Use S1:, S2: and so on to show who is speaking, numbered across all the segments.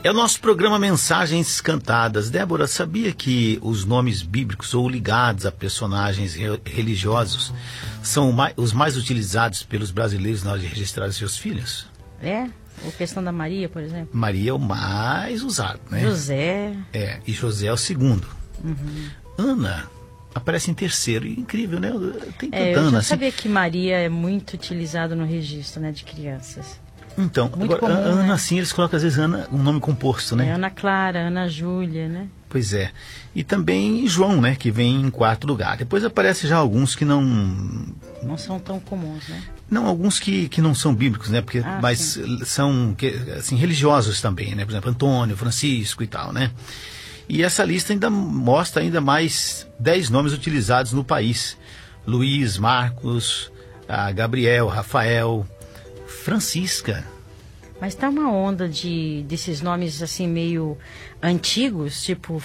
S1: É o nosso programa Mensagens Cantadas. Débora, sabia que os nomes bíblicos ou ligados a personagens religiosos são os mais utilizados pelos brasileiros na hora de registrar seus filhos?
S2: É? Ou questão da Maria, por exemplo?
S1: Maria é o mais usado, né?
S2: José.
S1: E José é o segundo. Ana aparece em terceiro. Incrível, né? Tem tanta
S2: eu
S1: Ana
S2: já
S1: assim.
S2: sabia que Maria é muito utilizado no registro, né, de crianças.
S1: Então,
S2: Muito
S1: agora,
S2: comum,
S1: Ana,
S2: né?
S1: assim, eles colocam às vezes Ana, um nome composto, né?
S2: Ana Clara, Ana Júlia, né?
S1: Pois é. E também João, né? Que vem em quarto lugar. Depois aparece já alguns que não...
S2: Não são tão comuns, né?
S1: Não, alguns que não são bíblicos, né? Porque, mas
S2: sim.
S1: são assim, religiosos também, né? Por exemplo, Antônio, Francisco e tal, né? E essa lista ainda mostra ainda mais 10 nomes utilizados no país. Luiz, Marcos, Gabriel, Rafael, Francisca.
S2: Mas tá uma onda desses nomes assim meio antigos, tipo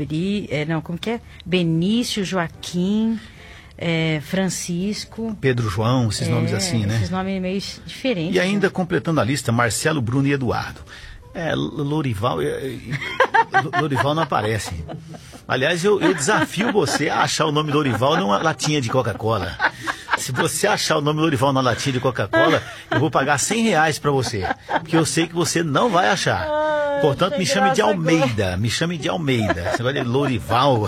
S2: Benício, Joaquim, Francisco.
S1: Pedro João, esses nomes assim, né?
S2: Esses nomes meio diferentes.
S1: E ainda
S2: né?
S1: completando a lista, Marcelo, Bruno e Eduardo. Lourival não aparece. Aliás, eu desafio você a achar o nome Lourival numa latinha de Coca-Cola. Se você achar o nome Lourival na latinha de Coca-Cola, eu vou pagar R$100 para você. Porque eu sei que você não vai achar. Portanto, me chame de Almeida. Me chame de Almeida. Você vai de Lourival.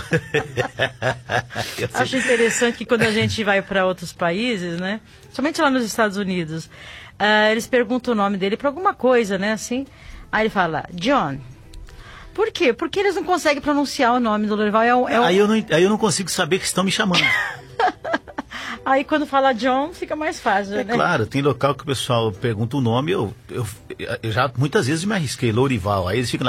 S2: Acho interessante que quando a gente vai para outros países, né? Somente lá nos Estados Unidos, eles perguntam o nome dele para alguma coisa, né? Assim. Aí ele fala, John. Por quê? Porque eles não conseguem pronunciar o nome do Lourival.
S1: Aí eu não consigo saber que estão me chamando.
S2: Aí quando fala John, fica mais fácil, né?
S1: Claro, tem local que o pessoal pergunta o nome, eu já muitas vezes me arrisquei, Lourival. Aí eles ficam lá,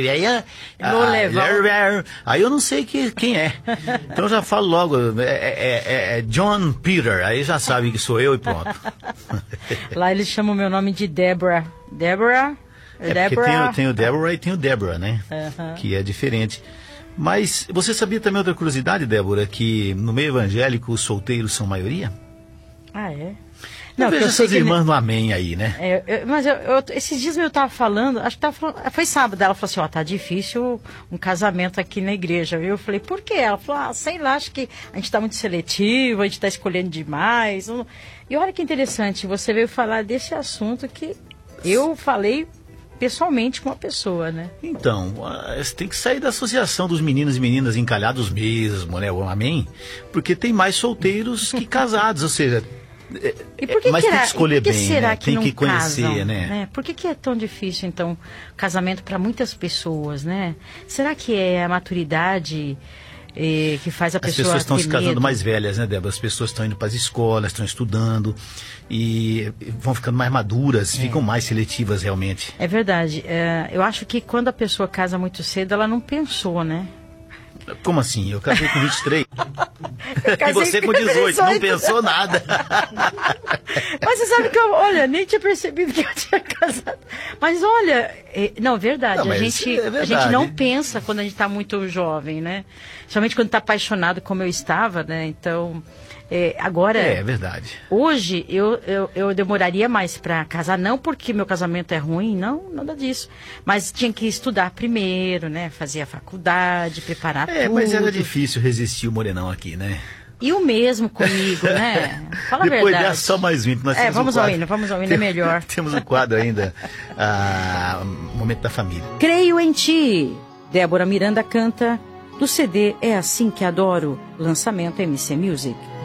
S1: aí eu não sei quem é. Então eu já falo logo, é John Peter, aí já sabe que sou eu e pronto.
S2: Lá eles chamam o meu nome de Deborah. Deborah?
S1: Porque tem o Deborah e tem o Deborah, né? Que é diferente. Mas você sabia também outra curiosidade, Débora, que no meio evangélico os solteiros são maioria?
S2: Ah, é?
S1: Não, vejo essas irmãs no amém aí, né?
S2: Mas esses dias eu estava falando, acho que foi sábado, ela falou assim, tá difícil um casamento aqui na igreja. Eu falei, por quê? Ela falou, sei lá, acho que a gente está muito seletivo, a gente está escolhendo demais. E olha que interessante, você veio falar desse assunto que eu falei pessoalmente com uma pessoa, né? Então,
S1: você tem que sair da associação dos meninos e meninas encalhados mesmo, né? O amém? Porque tem mais solteiros que casados, ou seja... mas tem que escolher bem, né? Tem que conhecer,
S2: casam,
S1: né?
S2: Por que é tão difícil, então, casamento para muitas pessoas, né? Será que é a maturidade que faz a pessoa...
S1: As pessoas estão se casando
S2: medo?
S1: mais velhas, né, Débora? As pessoas estão indo para as escolas, estão estudando e vão ficando mais maduras, ficam mais seletivas realmente.
S2: É verdade. Eu acho que quando a pessoa casa muito cedo, ela não pensou, né?
S1: Como assim? Eu casei com 23. E você com 18, não pensou nada.
S2: Mas você sabe que eu, nem tinha percebido que eu tinha casado. Mas olha, verdade,
S1: Não,
S2: a gente não pensa quando a gente está muito jovem, né? Somente quando está apaixonado como eu estava, né? Então, agora...
S1: É verdade.
S2: Hoje, eu demoraria mais para casar, não porque meu casamento é ruim, não, nada disso. Mas tinha que estudar primeiro, né? Fazer a faculdade, preparar tudo.
S1: Mas era difícil resistir o morenão aqui, né?
S2: E o mesmo comigo, né? Fala a
S1: Depois
S2: verdade.
S1: dessa, só mais um.
S2: Vamos ao hino, é melhor.
S1: Temos um quadro ainda, Momento da Família.
S2: Creio em Ti. Débora Miranda canta, do CD É Assim Que Adoro, lançamento MC Music.